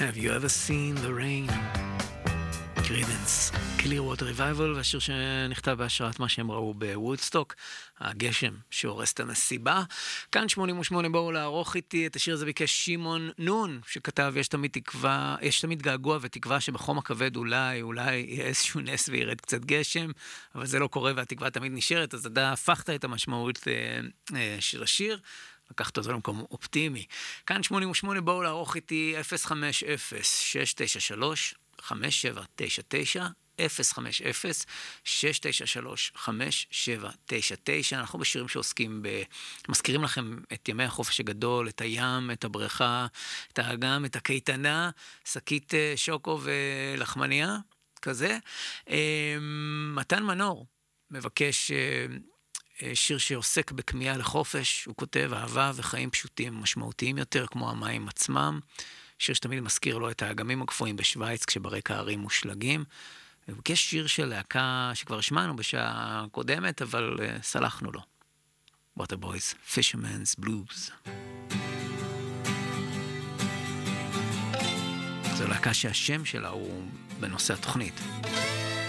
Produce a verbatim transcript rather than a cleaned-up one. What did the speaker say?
Have you ever seen the rain? קרידנס, Clearwater Revival, והשיר שנכתב בהשראת מה שהם ראו בוודסטוק, הגשם שהורס את המסיבה. כאן שמונים ושמונה, בואו לערוך איתי, את השיר הזה ביקש שמעון נון, שכתב יש תמיד תקווה, יש תמיד געגוע ותקווה שבחום הכבד אולי, אולי יהיה איזשהו נס וירד קצת גשם, אבל זה לא קורה והתקווה תמיד נשארת, אז אתה הפכת את המשמעות של השיר, לקחת אותו למקום אופטימי. כאן שמונים ושמונה, בואו לערוך איתי אפס חמש אפס שש תשע שלוש חמש שבע תשע תשע, אפס חמש אפס שש תשע שלוש חמש שבע תשע תשע. אנחנו בשירים שעוסקים ב... מזכירים לכם את ימי החופש הגדול, את הים, את הבריכה, את האגם, את הקייטנה, שקית שוקו ולחמניה, כזה. מתן מנור מבקש שיר שעוסק בכמיהה לחופש, הוא כותב אהבה וחיים פשוטים משמעותיים יותר, כמו המים עצמם, שיר שתמיד מזכיר לו את האגמים הגפואים בשוויץ כשברקע הערים מושלגים. יש שיר של להקה שכבר השמענו בשעה קודמת, אבל uh, סלחנו לו. Water Boys, Fisherman's Blues. זו להקה שהשם שלה הוא בנושא התוכנית.